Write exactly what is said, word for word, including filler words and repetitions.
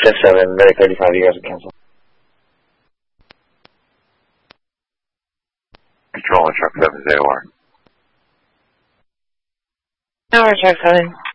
ten seven, Medic thirty-five, you guys are canceled. Control on truck seven, Z O R. Tower, truck seven.